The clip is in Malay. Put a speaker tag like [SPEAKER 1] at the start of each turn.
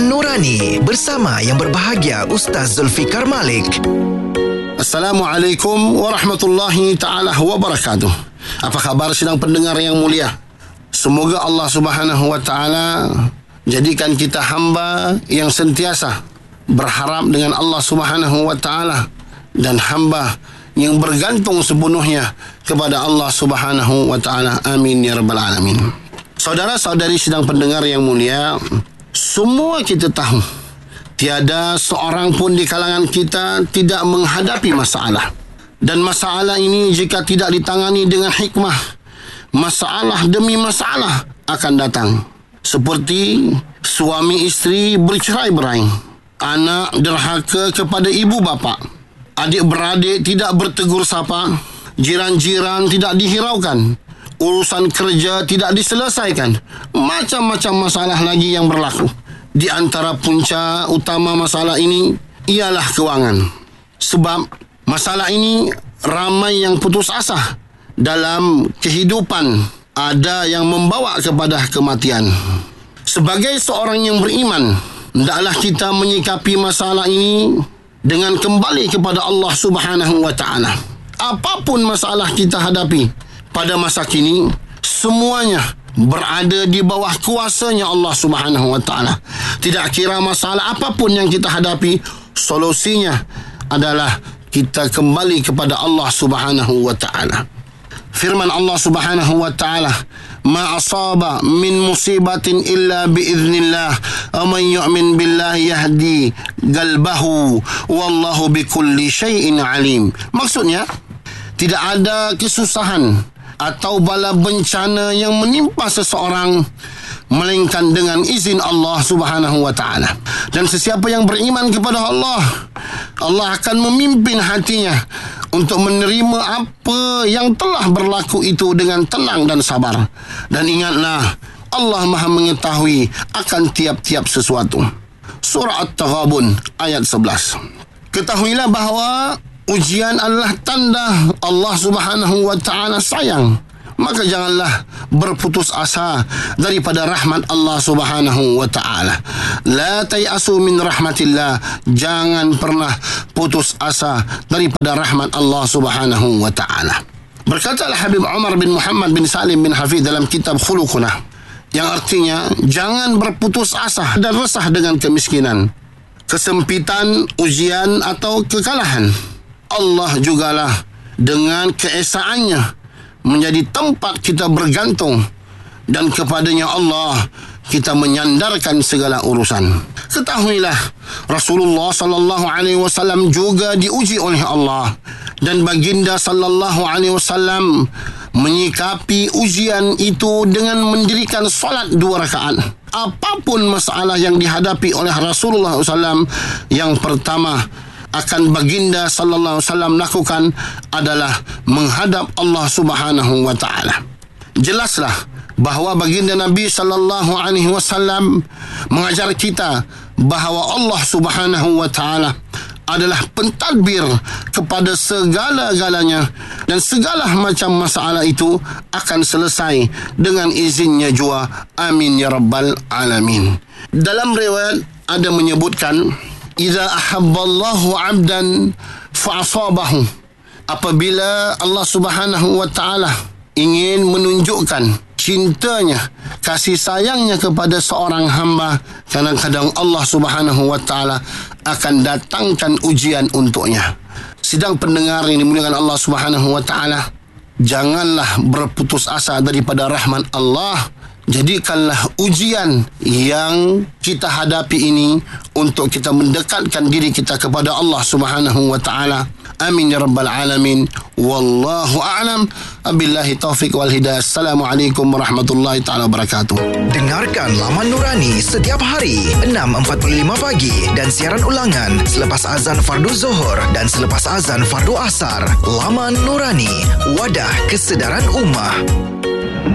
[SPEAKER 1] Laman Nurani bersama yang berbahagia Ustaz Zulfikar Malik.
[SPEAKER 2] Assalamualaikum warahmatullahi ta'ala wabarakatuh. Apa khabar sidang pendengar yang mulia? Semoga Allah subhanahu wa ta'ala jadikan kita hamba yang sentiasa berharap dengan Allah subhanahu wa ta'ala dan hamba yang bergantung sepenuhnya kepada Allah subhanahu wa ta'ala. Amin ya rabbal alamin. Saudara-saudari sidang pendengar yang mulia, semua kita tahu tiada seorang pun di kalangan kita tidak menghadapi masalah. Dan masalah ini jika tidak ditangani dengan hikmah, masalah demi masalah akan datang. Seperti suami isteri bercerai-berai, anak derhaka kepada ibu bapa, adik-beradik tidak bertegur sapa, jiran-jiran tidak dihiraukan, urusan kerja tidak diselesaikan, macam-macam masalah lagi yang berlaku. Di antara punca utama masalah ini ialah kewangan. Sebab masalah ini ramai yang putus asa dalam kehidupan, ada yang membawa kepada kematian. Sebagai seorang yang beriman, hendaklah kita menyikapi masalah ini dengan kembali kepada Allah subhanahu wa ta'ala. Apapun masalah kita hadapi pada masa kini, semuanya berada di bawah kuasanya Allah subhanahu wa ta'ala. Tidak kira masalah apapun yang kita hadapi, solusinya adalah kita kembali kepada Allah subhanahu wa ta'ala. Firman Allah subhanahu wa ta'ala, ma asaba min musibatin illa biiznillah wa man yu'min billahi yahdi qalbahu wallahu bikulli syai'in alim. Maksudnya, tidak ada kesusahan atau bala bencana yang menimpa seseorang melainkan dengan izin Allah subhanahu wa ta'ala. Dan sesiapa yang beriman kepada Allah, Allah akan memimpin hatinya untuk menerima apa yang telah berlaku itu dengan tenang dan sabar. Dan ingatlah, Allah maha mengetahui akan tiap-tiap sesuatu. Surah At-Taghabun ayat 11. Ketahuilah bahawa ujian adalah tanda Allah subhanahu wa ta'ala sayang. Maka janganlah berputus asa daripada rahmat Allah subhanahu wa ta'ala. La tayasu min rahmatillah. Jangan pernah putus asa daripada rahmat Allah subhanahu wa ta'ala. Berkata Habib Umar bin Muhammad bin Salim bin Hafidh dalam kitab Khuluquna, yang artinya jangan berputus asa dan resah dengan kemiskinan, kesempitan, ujian atau kekalahan. Allah jugalah dengan keesaannya menjadi tempat kita bergantung, dan kepadanya Allah kita menyandarkan segala urusan. Ketahuilah, Rasulullah sallallahu alaihi wasallam juga diuji oleh Allah, dan baginda sallallahu alaihi wasallam menyikapi ujian itu dengan mendirikan solat 2 rakaat. Apapun masalah yang dihadapi oleh Rasulullah SAW, yang pertama akan baginda sallallahu alaihi wasallam lakukan adalah menghadap Allah subhanahu wa ta'ala. Jelaslah bahawa baginda Nabi sallallahu alaihi wasallam mengajar kita bahawa Allah subhanahu wa ta'ala adalah pentadbir kepada segala-galanya, dan segala macam masalah itu akan selesai dengan izinnya jua. Amin ya rabbal alamin. Dalam riwayat ada menyebutkan, Iza ahabballahu abdan fa'asabahu. Apabila Allah subhanahu wa ta'ala ingin menunjukkan cintanya, kasih sayangnya kepada seorang hamba, kadang-kadang Allah subhanahu wa ta'ala akan datangkan ujian untuknya. Sidang pendengar yang dimuliakan Allah subhanahu wa ta'ala, janganlah berputus asa daripada rahmat Allah. Jadikanlah ujian yang kita hadapi ini untuk kita mendekatkan diri kita kepada Allah subhanahu wa ta'ala. Amin ya rabbal alamin. Wallahu a'lam. Abillahi taufiq wal hidayah. Assalamualaikum warahmatullahi ta'ala wabarakatuh.
[SPEAKER 1] Dengarkan Laman Nurani setiap hari 6.45 pagi dan siaran ulangan selepas azan fardu Zuhur dan selepas azan fardu Asar. Laman Nurani, wadah kesedaran ummah.